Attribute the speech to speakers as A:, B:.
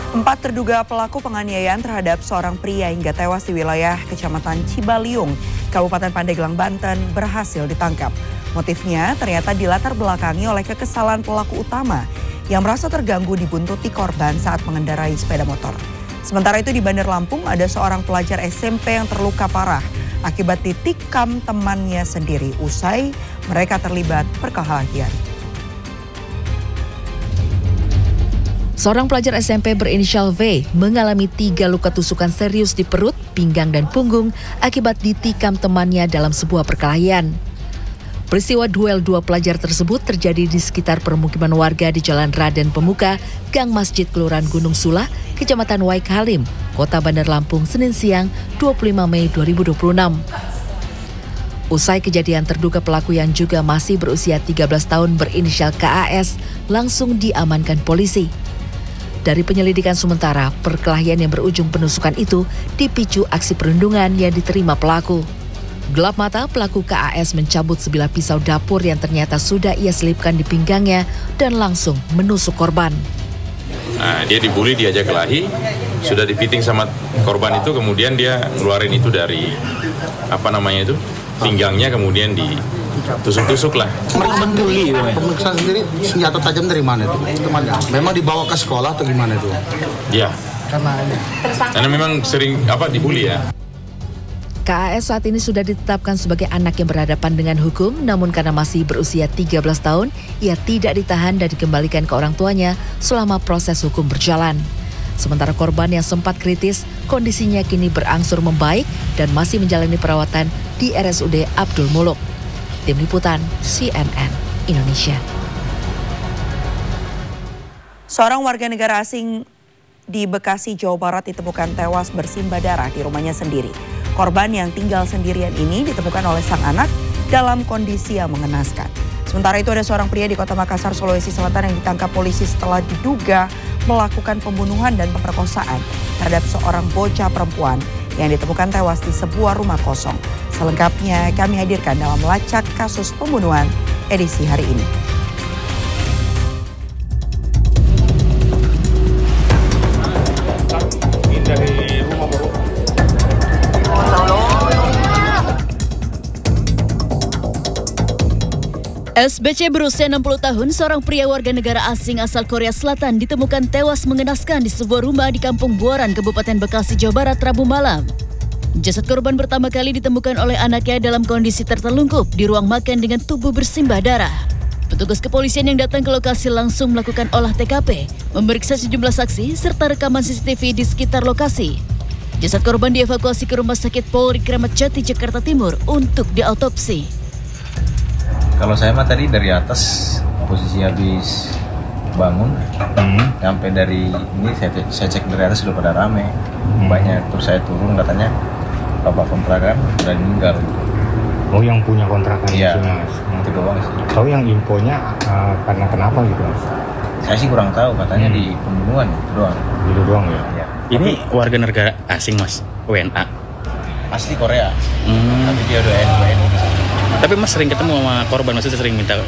A: 4 terduga pelaku penganiayaan terhadap seorang pria hingga tewas di wilayah Kecamatan Cibaliung, Kabupaten Pandeglang, Banten berhasil ditangkap. Motifnya ternyata dilatar belakangi oleh kekesalan pelaku utama yang merasa terganggu dibuntuti korban saat mengendarai sepeda motor. Sementara itu di Bandar Lampung ada seorang pelajar SMP yang terluka parah akibat ditikam temannya sendiri usai mereka terlibat perkelahian.
B: Seorang pelajar SMP berinisial V mengalami 3 luka tusukan serius di perut, pinggang, dan punggung akibat ditikam temannya dalam sebuah perkelahian. Peristiwa duel 2 pelajar tersebut terjadi di sekitar permukiman warga di Jalan Raden Pemuka, Gang Masjid Kelurahan Gunung Sulah, Kecamatan Waik Halim, Kota Bandar Lampung, Senin siang 25 Mei 2026. Usai kejadian, terduga pelaku yang juga masih berusia 13 tahun berinisial KAS langsung diamankan polisi. Dari penyelidikan sementara, perkelahian yang berujung penusukan itu dipicu aksi perundungan yang diterima pelaku. Gelap mata, pelaku KAS mencabut sebilah pisau dapur yang ternyata sudah ia selipkan di pinggangnya dan langsung menusuk korban.
C: Nah, dia dibully, diajak kelahi, sudah dipiting sama korban itu, kemudian dia ngeluarin itu dari pinggangnya, kemudian ditusuk-tusuk lah.
D: Membuli, pemeriksaan sendiri senjata tajam dari mana itu? Memang dibawa ke sekolah atau gimana itu?
C: Ya, karena memang sering dibully ya.
B: KAS saat ini sudah ditetapkan sebagai anak yang berhadapan dengan hukum, namun karena masih berusia 13 tahun, ia tidak ditahan dan dikembalikan ke orang tuanya selama proses hukum berjalan. Sementara korban yang sempat kritis, kondisinya kini berangsur membaik dan masih menjalani perawatan di RSUD Abdul Muluk. Tim Liputan CNN Indonesia.
A: Seorang warga negara asing di Bekasi, Jawa Barat ditemukan tewas bersimbah darah di rumahnya sendiri. Korban yang tinggal sendirian ini ditemukan oleh sang anak dalam kondisi yang mengenaskan. Sementara itu ada seorang pria di Kota Makassar, Sulawesi Selatan yang ditangkap polisi setelah diduga melakukan pembunuhan dan pemerkosaan terhadap seorang bocah perempuan yang ditemukan tewas di sebuah rumah kosong. Selengkapnya kami hadirkan dalam Lacak Kasus Pembunuhan edisi hari ini.
E: SBC berusia 60 tahun, seorang pria warga negara asing asal Korea Selatan ditemukan tewas mengenaskan di sebuah rumah di Kampung Buaran, Kabupaten Bekasi, Jawa Barat, Rabu malam. Jasad korban pertama kali ditemukan oleh anaknya dalam kondisi tertelungkup di ruang makan dengan tubuh bersimbah darah. Petugas kepolisian yang datang ke lokasi langsung melakukan olah TKP, memeriksa sejumlah saksi serta rekaman CCTV di sekitar lokasi. Jasad korban dievakuasi ke Rumah Sakit Polri Kramat Jati, Jakarta Timur untuk diautopsi.
F: Kalau saya mah tadi dari atas, posisi habis bangun, sampai dari ini saya cek dari atas sudah pada rame, banyak. Terus saya turun, katanya bapak kontrakan sudah meninggal.
G: Oh, yang punya kontrakan
F: iya,
G: itu, Mas?
F: Itu doang sih.
G: Tahu yang infonya karena kenapa gitu, Mas?
F: Saya sih kurang tahu, katanya di pembunuhan itu doang.
G: Gitu doang ya?
F: Ya.
H: Ini warga negara asing, Mas? WNA?
F: Asli Korea, tapi dia udah WNI.
H: Tapi Mas sering ketemu sama korban, maksudnya sering minta